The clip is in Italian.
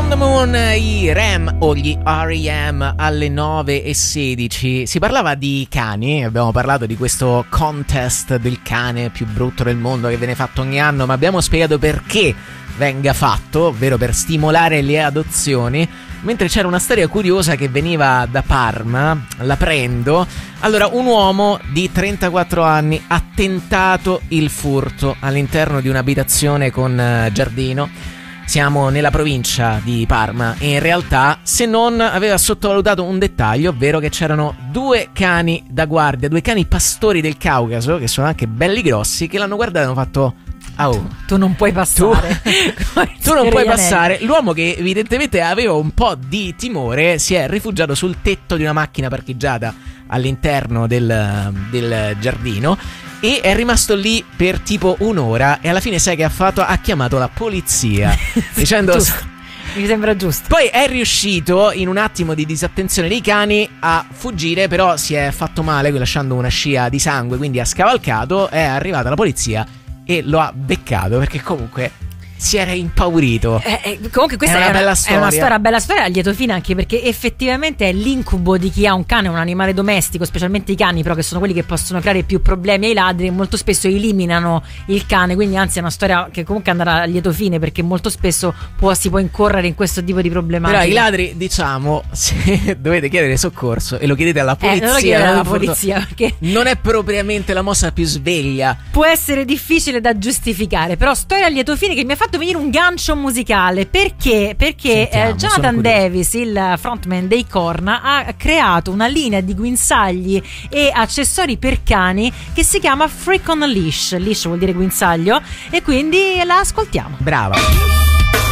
on the Moon, i Rem o gli R.E.M. alle 9:16. Si parlava di cani, abbiamo parlato di questo contest del cane più brutto del mondo che viene fatto ogni anno, ma abbiamo spiegato perché venga fatto, ovvero per stimolare le adozioni. Mentre c'era una storia curiosa che veniva da Parma, la prendo. Allora, un uomo di 34 anni ha tentato il furto all'interno di un'abitazione con giardino. Siamo nella provincia di Parma e in realtà, se non, aveva sottovalutato un dettaglio, ovvero che c'erano 2 cani da guardia, 2 cani pastori del Caucaso, che sono anche belli grossi, che l'hanno guardato e hanno fatto... Oh, tu non puoi passare. Tu non puoi passare. L'uomo, che evidentemente aveva un po' di timore, si è rifugiato sul tetto di una macchina parcheggiata all'interno del giardino e è rimasto lì per tipo un'ora. E alla fine sai che ha fatto? Ha chiamato la polizia dicendo... Mi sembra giusto. Poi è riuscito, in un attimo di disattenzione dei cani, a fuggire, però si è fatto male lasciando una scia di sangue, quindi ha scavalcato. È arrivata la polizia e lo ha beccato perché comunque si era impaurito. Comunque questa è una bella storia a lieto fine, anche perché effettivamente è l'incubo di chi ha un cane o un animale domestico, specialmente i cani, però, che sono quelli che possono creare più problemi ai ladri e molto spesso eliminano il cane. Quindi anzi è una storia che comunque andrà a lieto fine, perché molto spesso si può incorrere in questo tipo di problematiche. Però i ladri, diciamo, se dovete chiedere soccorso e lo chiedete alla polizia, non lo chiedete alla polizia, perché non è propriamente la mossa più sveglia. Può essere difficile da giustificare, però storia a lieto fine che mi ha fatto venire un gancio musicale. Perché Sentiamo, Jonathan Davis, il frontman dei Korn, ha creato una linea di guinzagli e accessori per cani che si chiama Freak on a Leash. Leash vuol dire guinzaglio, e quindi la ascoltiamo. Brava.